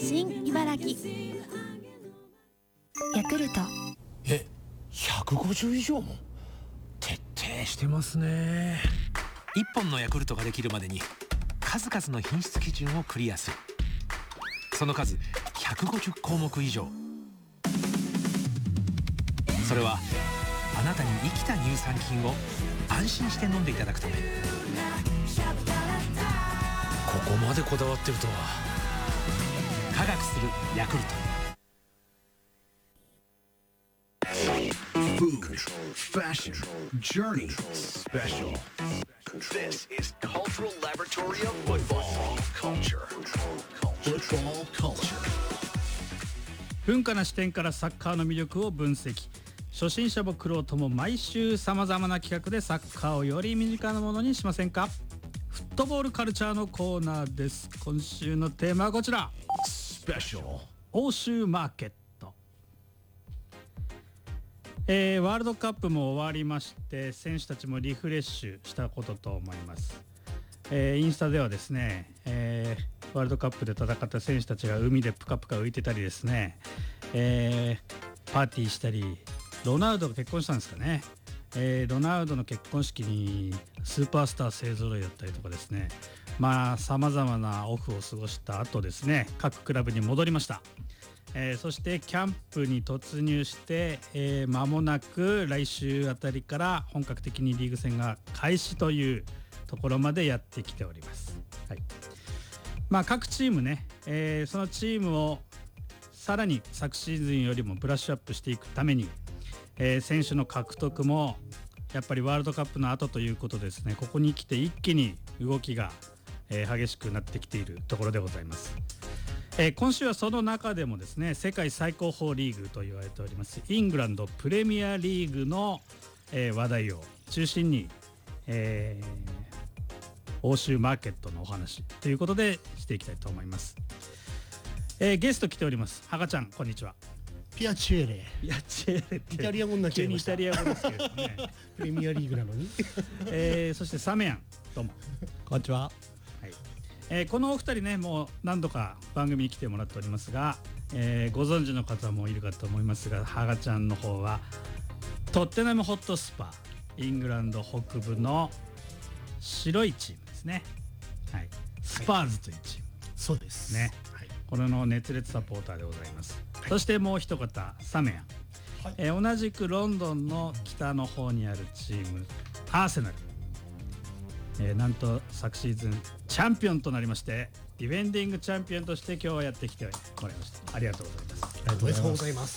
新茨城。 ヤクルト 150以上も徹底してますね。 1本のヤクルトができるまでに数々の品質基準をクリアする。その数150項目以上。それはあなたに生きた乳酸菌を安心して飲んでいただくため。 ここまでこだわってるとは。 科学するヤクルト。 Food, fashion, journey, special. This is Cultural Laboratory of Football Culture. Football Culture. 文化な視点からサッカーの魅力を分析。初心者も玄人も毎週さまざまな企画でサッカーをより身近なものにしませんか。フットボールカルチャーのコーナーです。今週のテーマはこちら。 Special. 欧州マーケット。ワールドカップも終わりまして、選手たちもリフレッシュしたことと思います。インスタではですね、ワールドカップで戦った選手たちが海でプカプカ浮いてたりですね、パーティーしたり、ロナウドが結婚したんですかね、ロナウドの結婚式にスーパースター勢ぞろいだったりとかですね、さまざまなオフを過ごした後ですね、各クラブに戻りました。そしてキャンプに突入して、間もなく来週あたりから本格的にリーグ戦が開始というところまでやってきております。はい。各チームね、そのチームをさらに昨シーズンよりもブラッシュアップしていくために、選手の獲得もやっぱりワールドカップの後ということですね、ここに来て一気に動きが、激しくなってきているところでございます。今週はその中でもですね、世界最高峰リーグと言われておりますイングランドプレミアリーグの、話題を中心に、欧州マーケットのお話ということでしていきたいと思います。ゲスト来ております。はがちゃん、こんにちは。 ピアチェーレ。 ピアチェーレってイタリア語になっちゃいました。 急にイタリア語ですけれどもねプレミアリーグなのにそしてサメヤン、どうもこんにちは。 このお二人ね、もう何度か番組に来てもらっておりますが、ご存知の方もいるかと思いますが、ハガちゃんの方はトッテナムホットスパー、イングランド北部の白いチームですね、はい、スパーズというチーム、 そうですね、はい、これの熱烈サポーターでございます、はい、そしてもう一方サメヤン、同じくロンドンの北の方にあるチームアーセナル、なんと昨シーズンチャンピオンとなりまして、ディフェンディングチャンピオンとして今日はやってきてもらいました。ありがとうございます。 ありがとうございます。